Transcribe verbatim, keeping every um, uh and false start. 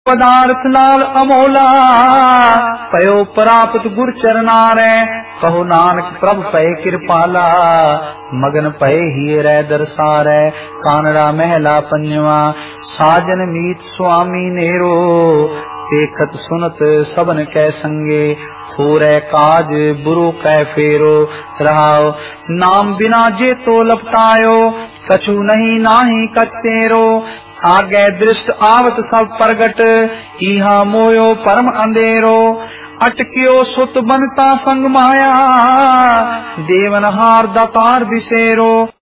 पदार्थ लाल अमोला पयो प्राप्त गुर चरनारे कहो नानक प्रभ पय कृपाला मगन पय ही रै दरसारै कानड़ा महला पंजवा साजन मीत स्वामी नेरो देखत सुनत सबन कै संगे होरै काज बुरु कै फेरो रहाओ नाम बिना जे तो लपटायो कछु नहीं नाही कतेरो आगे दृष्ट आवत सब प्रगट इहा मोयो परम अंधेरो अटकियो सुत बनता संग माया देवनहार दातार बिसेरो।